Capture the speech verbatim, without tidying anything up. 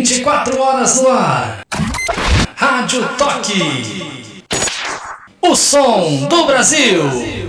vinte e quatro horas no ar. Rádio Toque. O som do Brasil.